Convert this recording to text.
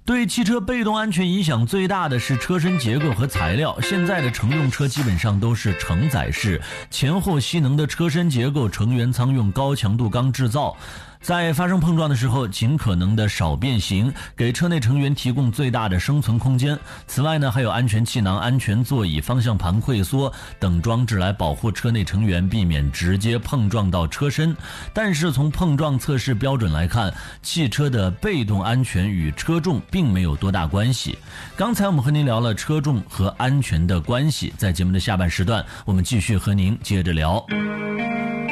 对汽车被动安全影响最大的是车身结构和材料。现在的乘用车基本上都是承载式，前后吸能的车身结构，成员舱用高强度钢制造，在发生碰撞的时候尽可能的少变形，给车内成员提供最大的生存空间。此外呢，还有安全气囊、安全座椅、方向盘溃缩等装置来保护车内成员，避免直接碰撞到车身。但是从碰撞测试标准来看，汽车的被动安全与车重并没有多大关系。刚才我们和您聊了车重和安全的关系，在节目的下半时段，我们继续和您接着聊。